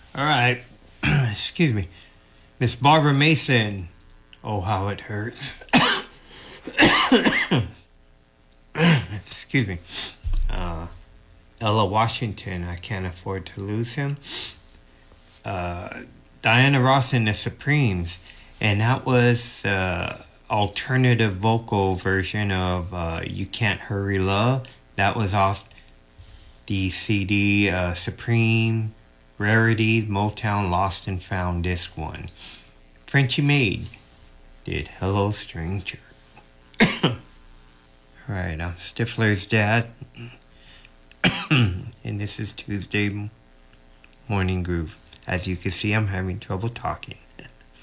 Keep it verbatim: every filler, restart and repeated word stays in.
All right. Excuse me. Miss Barbara Mason. Oh, how it hurts. Excuse me. Uh, Ella Washington. I can't afford to lose him. Uh, Diana Ross and the Supremes. And that was uh, alternative vocal version of uh, You Can't Hurry Love. That was off the C D uh, Supreme Rarities Motown Lost and Found Disc one. Frenchie Maid did Hello Stranger. Alright, I'm Stifler's dad. And this is Tuesday Morning Groove. As you can see, I'm having trouble talking.